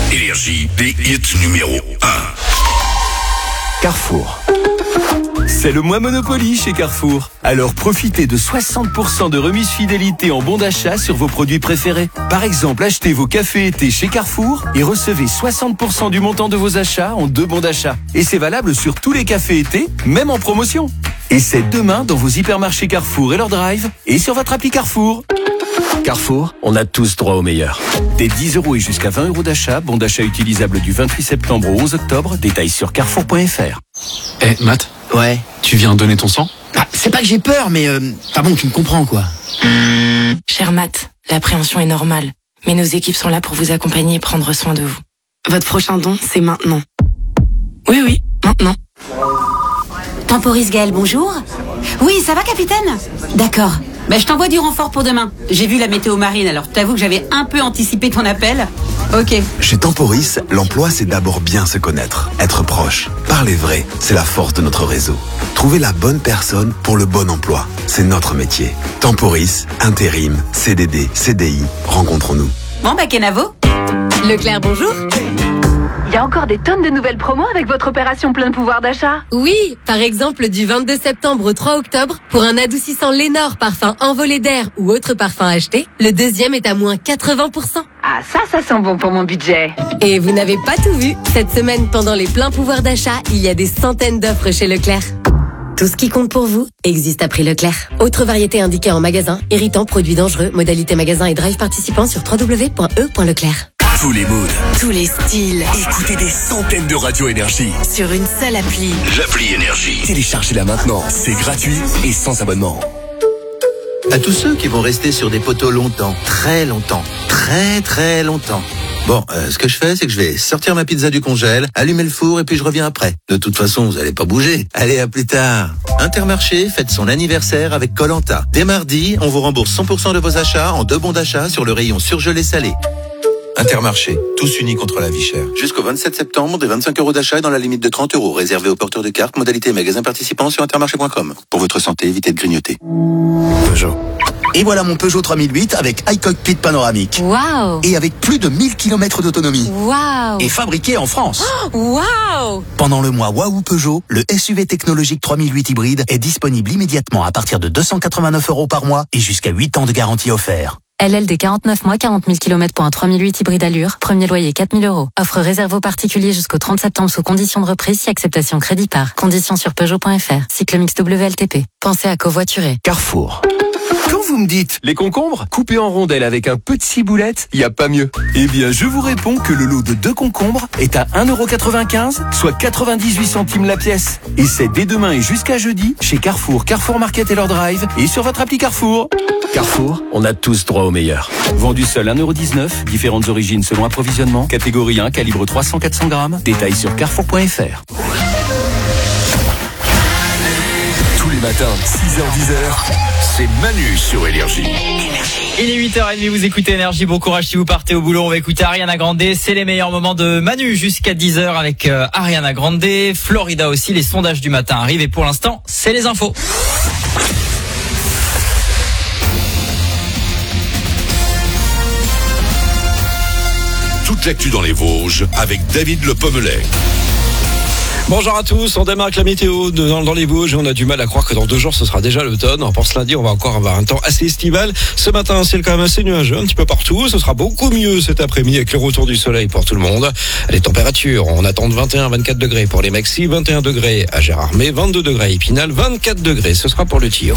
Énergie, des hits numéro 1. Carrefour. C'est le mois Monopoly chez Carrefour. Alors profitez de 60% de remise fidélité en bons d'achat sur vos produits préférés. Par exemple, achetez vos cafés été chez Carrefour et recevez 60% du montant de vos achats en 2 bons d'achat. Et c'est valable sur tous les cafés été, même en promotion. Et c'est demain dans vos hypermarchés Carrefour et leur drive et sur votre appli Carrefour. Carrefour, on a tous droit au meilleur. Des 10 € et jusqu'à 20 € d'achat, bon d'achat utilisable du 28 septembre au 11 octobre, détails sur carrefour.fr. Matt. Ouais. Tu viens donner ton sang ? C'est pas que j'ai peur, mais bon, tu me comprends quoi. Cher Matt, l'appréhension est normale, mais nos équipes sont là pour vous accompagner et prendre soin de vous. Votre prochain don, c'est maintenant. Oui, maintenant. Temporis Gaël, bonjour. Oui, ça va, capitaine ? D'accord. Je t'envoie du renfort pour demain. J'ai vu la météo marine, alors t'avoue que j'avais un peu anticipé ton appel. Ok. Chez Temporis, l'emploi, c'est d'abord bien se connaître, être proche, parler vrai. C'est la force de notre réseau. Trouver la bonne personne pour le bon emploi, c'est notre métier. Temporis, intérim, CDD, CDI, rencontrons-nous. Bon, Kenavo. Leclerc, bonjour. Il y a encore des tonnes de nouvelles promos avec votre opération plein de pouvoir d'achat. Oui, par exemple du 22 septembre au 3 octobre, pour un adoucissant Lénore parfum envolé d'air ou autre parfum acheté, le deuxième est à moins 80%. Ah, ça sent bon pour mon budget. Et vous n'avez pas tout vu. Cette semaine, pendant les pleins pouvoirs d'achat, il y a des centaines d'offres chez Leclerc. Tout ce qui compte pour vous existe à prix Leclerc. Autre variété indiquée en magasin, irritant, produits dangereux, modalité magasin et drive participant sur www.e.leclerc. Tous les moods, Tous les styles, écoutez des centaines de radios Énergie. sur une seule appli. L'appli Énergie. Téléchargez-la maintenant. C'est gratuit et sans abonnement. À tous ceux qui vont rester sur des poteaux longtemps, très longtemps, très longtemps. Bon, ce que je fais, c'est que je vais sortir ma pizza du congèle, allumer le four et puis je reviens après. De toute façon, vous allez pas bouger. Allez, à plus tard. Intermarché fête son anniversaire avec Koh-Lanta. Dès mardi, on vous rembourse 100% de vos achats en 2 bons d'achat sur le rayon surgelé salé. Intermarché, tous unis contre la vie chère. Jusqu'au 27 septembre, des 25 € d'achat dans la limite de 30 €, réservé aux porteurs de cartes, modalité magasin participant sur intermarché.com. Pour votre santé, évitez de grignoter. Peugeot. Et voilà mon Peugeot 3008 avec iCockpit panoramique. Waouh! Et avec plus de 1000 km d'autonomie. Waouh! Et fabriqué en France. Waouh! Pendant le mois Waouh Peugeot, le SUV technologique 3008 hybride est disponible immédiatement à partir de 289 € par mois et jusqu'à 8 ans de garantie offert. LLD 49 mois, 40 000 km pour un 3008 hybride allure. Premier loyer 4 000 €. Offre réservée aux particuliers jusqu'au 30 septembre sous condition de reprise si acceptation crédit par. Conditions sur Peugeot.fr. Cycle mix WLTP. Pensez à covoiturer. Carrefour. Quand vous me dites les concombres coupés en rondelles avec un peu de ciboulette, il n'y a pas mieux. Eh bien, je vous réponds que le lot de 2 concombres est à 1,95 €, soit 98 centimes la pièce. Et c'est dès demain et jusqu'à jeudi chez Carrefour, Carrefour Market et leur drive et sur votre appli Carrefour. Carrefour, on a tous droit au meilleur. Vendu seul 1,19 €, différentes origines selon approvisionnement, catégorie 1, calibre 300-400 grammes, détails sur carrefour.fr. Tous les matins, 6h-10h, c'est Manu sur Énergie. Il est 8h30, vous écoutez Énergie, bon courage si vous partez au boulot. On va écouter Ariana Grande, c'est les meilleurs moments de Manu jusqu'à 10h avec Ariana Grande. Florida aussi, les sondages du matin arrivent et pour l'instant, c'est les infos. Toute l'actu dans les Vosges avec David Le Pommelet. Bonjour à tous, on démarre avec la météo dans les Vosges et on a du mal à croire que dans 2 jours ce sera déjà l'automne. Pour ce lundi, on va encore avoir un temps assez estival. Ce matin, un ciel quand même assez nuageux un petit peu partout. Ce sera beaucoup mieux cet après-midi avec le retour du soleil pour tout le monde. Les températures, on attend de 21-24 degrés pour les maxis, 21 degrés à Gérardmer, 22 degrés à Épinal, 24 degrés, ce sera pour le Tillot.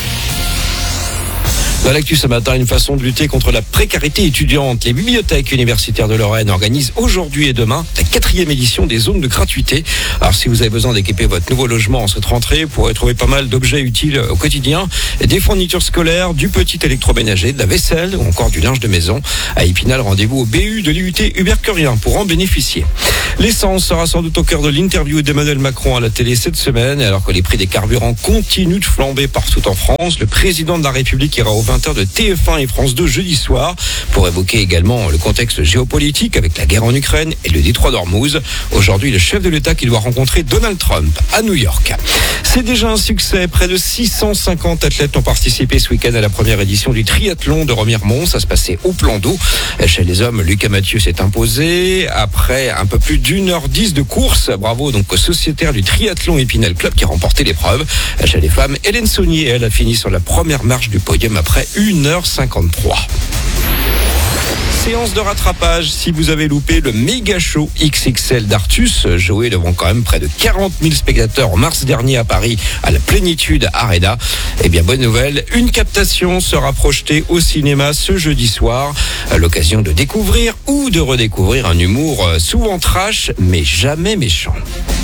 Dans l'actu ce matin, une façon de lutter contre la précarité étudiante. Les bibliothèques universitaires de Lorraine organisent aujourd'hui et demain la 4e édition des zones de gratuité. Alors si vous avez besoin d'équiper votre nouveau logement en cette rentrée, vous pourrez trouver pas mal d'objets utiles au quotidien. Des fournitures scolaires, du petit électroménager, de la vaisselle ou encore du linge de maison. À Épinal, rendez-vous au BU de l'IUT Hubert Curien pour en bénéficier. L'essence sera sans doute au cœur de l'interview d'Emmanuel Macron à la télé cette semaine. Alors que les prix des carburants continuent de flamber partout en France, le président de la République ira aux 20h de TF1 et France 2 jeudi soir pour évoquer également le contexte géopolitique avec la guerre en Ukraine et le détroit d'Ormuz. Aujourd'hui, le chef de l'État qui doit rencontrer Donald Trump à New York. C'est déjà un succès. Près de 650 athlètes ont participé ce week-end à la première édition du triathlon de Remiremont. Ça se passait au plan d'eau. Chez les hommes, Lucas Mathieu s'est imposé après un peu plus d'1h10 de course. Bravo donc aux sociétaires du triathlon Épinal Club qui a remporté l'épreuve. Chez les femmes, Hélène Saunier, elle a fini sur la première marche du podium après 1h53. Séance de rattrapage si vous avez loupé le méga show XXL d'Artus, joué devant quand même près de 40 000 spectateurs en mars dernier à Paris à la Plénitude Arena. Eh bien, bonne nouvelle, une captation sera projetée au cinéma ce jeudi soir, à l'occasion de découvrir ou de redécouvrir un humour souvent trash mais jamais méchant.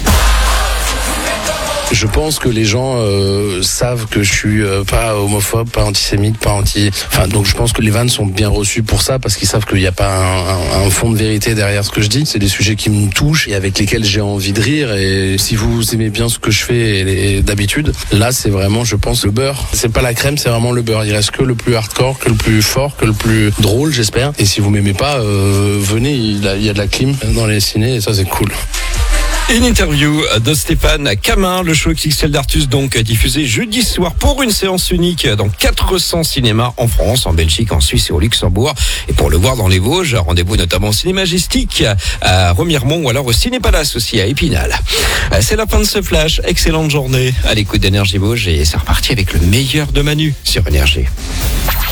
Je pense que les gens savent que je suis pas homophobe, pas antisémite, donc je pense que les vannes sont bien reçues pour ça, parce qu'ils savent qu'il n'y a pas un fond de vérité derrière ce que je dis. C'est des sujets qui me touchent et avec lesquels j'ai envie de rire. Et si vous aimez bien ce que je fais et d'habitude, là c'est vraiment, je pense, le beurre. C'est pas la crème, c'est vraiment le beurre. Il reste que le plus hardcore, que le plus fort, que le plus drôle, j'espère. Et si vous m'aimez pas, venez, il y a de la clim dans les ciné et ça c'est cool. Une interview de Stéphane Camin, le show XXL d'Artus donc diffusé jeudi soir pour une séance unique dans 400 cinémas en France, en Belgique, en Suisse et au Luxembourg. Et pour le voir dans les Vosges, rendez-vous notamment au Ciné Majestic à Remiremont ou alors au Ciné Palace aussi à Épinal. C'est la fin de ce flash. Excellente journée à l'écoute d'Énergie Vosges et c'est reparti avec le meilleur de Manu sur Énergie.